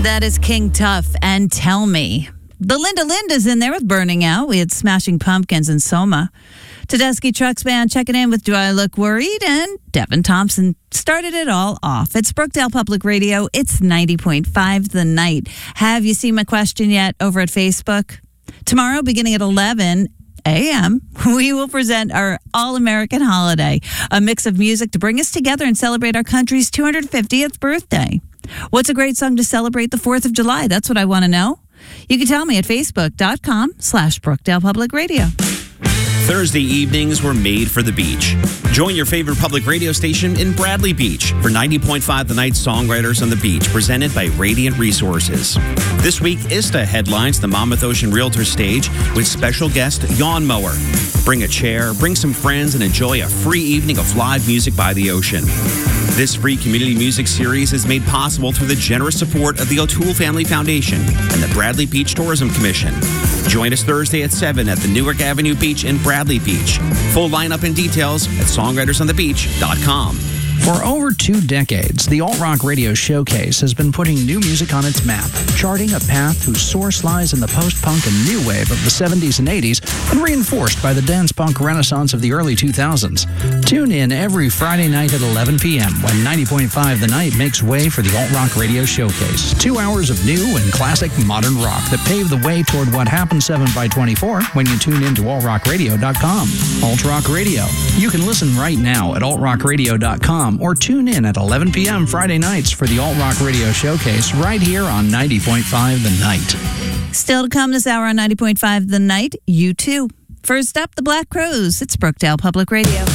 That is King Tuff and Tell Me. The Linda Linda's in there with Burning Out. We had Smashing Pumpkins and Soma. Tedeschi Trucks Band checking in with Do I Look Worried? And Devin Thompson started it all off. It's Brookdale Public Radio. It's 90.5 The Night. Have you seen my question yet over at Facebook? Tomorrow, beginning at 11 a.m., we will present our All-American Holiday, a mix of music to bring us together and celebrate our country's 250th birthday. What's a great song to celebrate the 4th of July? That's what I want to know. You can tell me at facebook.com/Brookdale Public Radio. Thursday evenings were made for the beach. Join your favorite public radio station in Bradley Beach for 90.5 The Night Songwriters on the Beach, presented by Radiant Resources. This week, ISTA headlines the Monmouth Ocean Realtor stage with special guest Yawn Mower. Bring a chair, bring some friends, and enjoy a free evening of live music by the ocean. This free community music series is made possible through the generous support of the O'Toole Family Foundation and the Bradley Beach Tourism Commission. Join us Thursday at 7 at the Newark Avenue Beach in Bradley Beach. Full lineup and details at songwritersonthebeach.com. For over 2 decades, the Alt Rock Radio Showcase has been putting new music on its map, charting a path whose source lies in the post-punk and new wave of the 70s and 80s and reinforced by the dance-punk renaissance of the early 2000s. Tune in every Friday night at 11 p.m. when 90.5 The Night makes way for the Alt Rock Radio Showcase. 2 hours of new and classic modern rock that pave the way toward what happens 7x24 when you tune in to altrockradio.com. Alt Rock Radio. You can listen right now at altrockradio.com or tune in at 11 p.m. Friday nights for the Alt Rock Radio Showcase right here on 90.5 The Night. Still to come this hour on 90.5 The Night, U2. First up, the Black Crowes. It's Brookdale Public Radio.